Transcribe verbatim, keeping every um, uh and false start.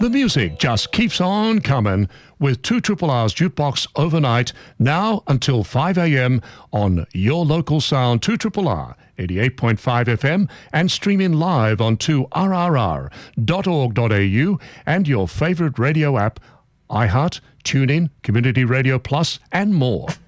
The music just keeps on coming with two Triple R's Jukebox overnight, now until five a.m. on your local sound, two Triple R, eighty-eight point five F M, and streaming live on two R R R dot org dot A U and your favorite radio app, iHeart, TuneIn, Community Radio Plus, and more.